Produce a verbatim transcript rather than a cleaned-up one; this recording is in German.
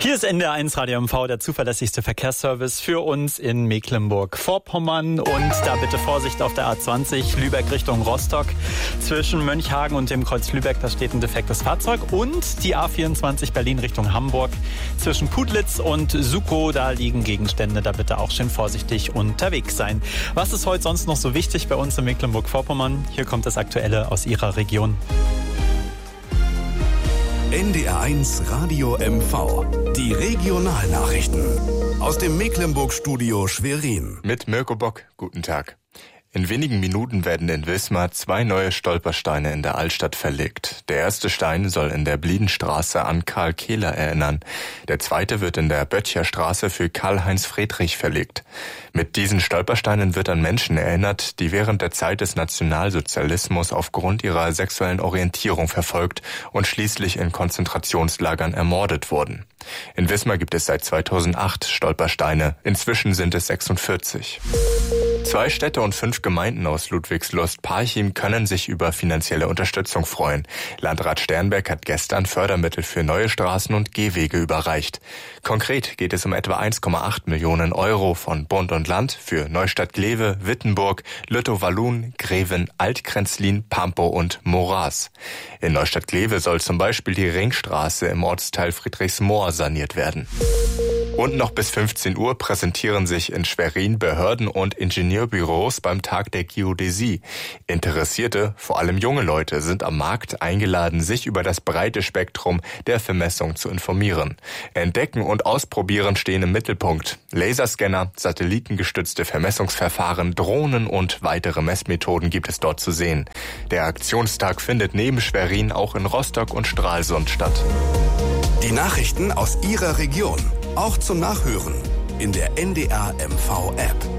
Hier ist N D R eins Radio M V, der zuverlässigste Verkehrsservice für uns in Mecklenburg-Vorpommern. Und da bitte Vorsicht auf der A zwanzig, Lübeck Richtung Rostock. Zwischen Mönchhagen und dem Kreuz Lübeck, da steht ein defektes Fahrzeug. Und die A vierundzwanzig Berlin Richtung Hamburg. Zwischen Putlitz und Sukow, da liegen Gegenstände. Da bitte auch schön vorsichtig unterwegs sein. Was ist heute sonst noch so wichtig bei uns in Mecklenburg-Vorpommern? Hier kommt das Aktuelle aus Ihrer Region. N D R eins Radio M V. Die Regionalnachrichten aus dem Mecklenburg-Studio Schwerin. Mit Mirko Bock, guten Tag. In wenigen Minuten werden in Wismar zwei neue Stolpersteine in der Altstadt verlegt. Der erste Stein soll in der Bliedenstraße an Karl Kehler erinnern. Der zweite wird in der Böttcherstraße für Karl-Heinz Friedrich verlegt. Mit diesen Stolpersteinen wird an Menschen erinnert, die während der Zeit des Nationalsozialismus aufgrund ihrer sexuellen Orientierung verfolgt und schließlich in Konzentrationslagern ermordet wurden. In Wismar gibt es seit zweitausendacht Stolpersteine. Inzwischen sind es sechsundvierzig. Zwei Städte und fünf Gemeinden aus Ludwigslust-Parchim können sich über finanzielle Unterstützung freuen. Landrat Sternberg hat gestern Fördermittel für neue Straßen und Gehwege überreicht. Konkret geht es um etwa eins Komma acht Millionen Euro von Bund und Land für Neustadt-Glewe, Wittenburg, Lüttow-Wallun, Greven, Altkrenzlin, Pampow und Moraß. In Neustadt-Glewe soll zum Beispiel die Ringstraße im Ortsteil Friedrichsmoor saniert werden. Und noch bis fünfzehn Uhr präsentieren sich in Schwerin Behörden und Ingenieurbüros beim Tag der Geodäsie. Interessierte, vor allem junge Leute, sind am Markt eingeladen, sich über das breite Spektrum der Vermessung zu informieren. Entdecken und Ausprobieren stehen im Mittelpunkt. Laserscanner, satellitengestützte Vermessungsverfahren, Drohnen und weitere Messmethoden gibt es dort zu sehen. Der Aktionstag findet neben Schwerin auch in Rostock und Stralsund statt. Die Nachrichten aus Ihrer Region, auch zum Nachhören in der N D R M V App.